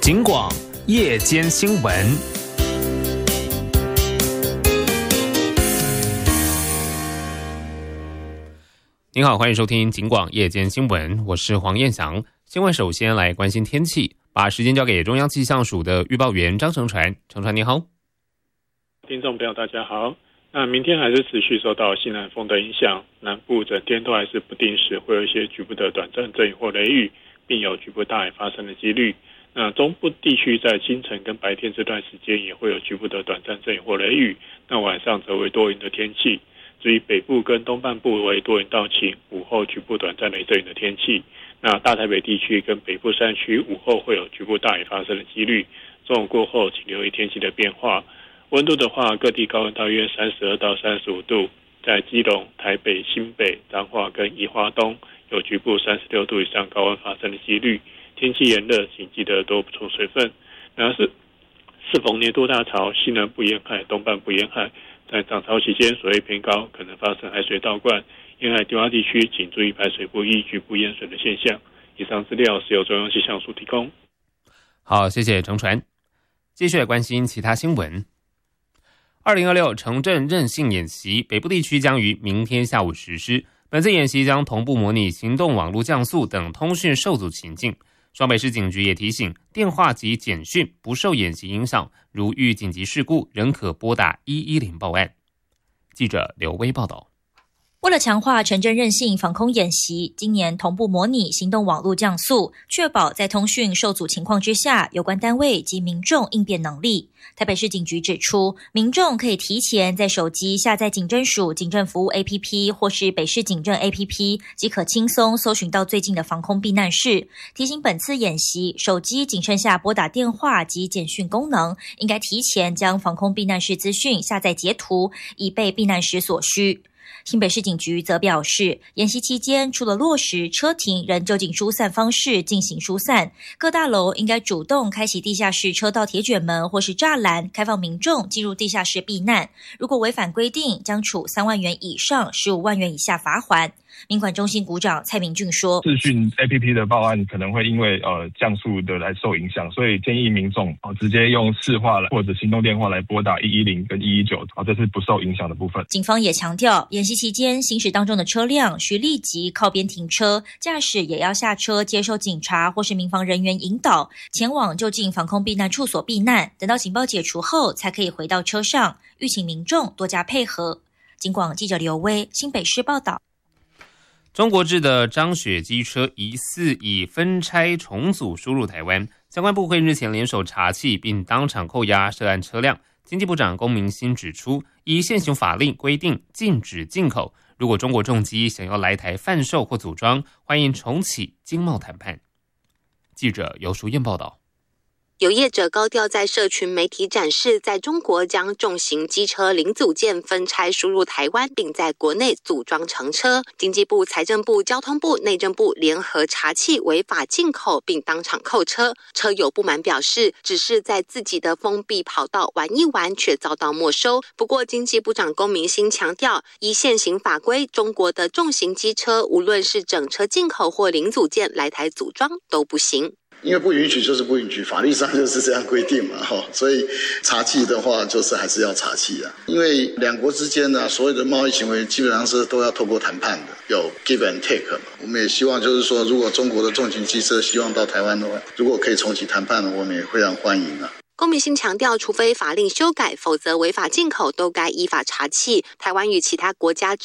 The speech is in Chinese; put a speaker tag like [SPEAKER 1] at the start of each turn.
[SPEAKER 1] 警广夜间新闻。您好，欢迎收听警广夜间新闻，我是黄彦翔。新闻首先来关心天气，把时间交给中央气象署的预报员张成传。成传你好。
[SPEAKER 2] 听众朋友大家好。那明天还是持续受到西南风的影响，南部整天都还是不定时会有一些局部的短暂阵雨或雷雨，并有局部大雨发生的几率。那中部地区在清晨跟白天这段时间也会有局部的短暂阵雨或雷雨，那晚上则为多云的天气。至于北部跟东半部为多云到晴，午后局部短暂雷阵雨的天气。那大台北地区跟北部山区午后会有局部大雨发生的几率。中午过后请留意天气的变化。温度的话，各地高温大约32到35度，在基隆、台北、新北、彰化跟宜花东有局部36度以上高温发生的几率。天气炎热，请记得多补充水分。然而适逢年度大潮，西南部沿海、东半部沿海在涨潮期间水位偏高，可能发生海水倒灌，沿海低洼地区请注意排水不易、局部淹水的现象。以上资料是由中央气象署提供。
[SPEAKER 1] 好，谢谢程传。继续来关心其他新闻。2026城镇韧性演习，北部地区将于明天下午实施。本次演习将同步模拟行动网络降速等通讯受阻情境。双北市警局也提醒，电话及简讯不受演习影响，如遇紧急事故，仍可拨打110报案。记者刘威报道。
[SPEAKER 3] 为了强化城镇韧性防空演习，今年同步模拟行动网络降速，确保在通讯受阻情况之下，有关单位及民众应变能力。台北市警局指出，民众可以提前在手机下载警政署警政服务 APP 或是北市警政 APP， 即可轻松搜寻到最近的防空避难室。提醒本次演习，手机仅剩下拨打电话及简讯功能，应该提前将防空避难室资讯下载截图，以备避难时所需。新北市警局则表示，演习期间除了落实车停人就近疏散方式进行疏散，各大楼应该主动开启地下室车道铁卷门或是栅栏，开放民众进入地下室避难。如果违反规定，将处3万元以上15万元以下罚锾。民管中心股长蔡明俊说，
[SPEAKER 4] 视讯 APP 的报案可能会因为降速的来受影响，所以建议民众直接用市话或者行动电话来拨打110跟119，这是不受影响的部分。
[SPEAKER 3] 警方也强调，演习期间行驶当中的车辆需立即靠边停车，驾驶也要下车接受警察或是民防人员引导，前往就近防空避难处所避难，等到警报解除后才可以回到车上，吁请民众多加配合。警广记者刘威，新北市报道。
[SPEAKER 1] 中国制的张雪机车疑似以分拆重组输入台湾，相关部会日前联手查缉，并当场扣押涉案车辆。经济部长龚明鑫指出，依现行法令规定禁止进口，如果中国重机想要来台贩售或组装，欢迎重启经贸谈判。记者尤淑燕报道。
[SPEAKER 5] 有业者高调在社群媒体展示，在中国将重型机车零组件分拆输入台湾，并在国内组装成车。经济部、财政部、交通部、内政部联合查缉违法进口，并当场扣车。车友不满表示，只是在自己的封闭跑道玩一玩，却遭到没收。不过，经济部长龚明鑫强调，依现行法规，中国的重型机车无论是整车进口或零组件来台组装都不行。
[SPEAKER 6] 因为不允许就是不允许，法律上就是这样规定嘛，所以查缉的话就是还是要查缉啊。因为两国之间呢，所有的贸易行为基本上是都要透过谈判的，有 give and take 嘛。我们也希望就是说，如果中国的重型机车希望到台湾的话，如果可以重启谈判的，我们也非常欢迎啊。
[SPEAKER 5] 龚明鑫强调，除非法令修改，否则违法进口都该依法查缉。台湾与其他国家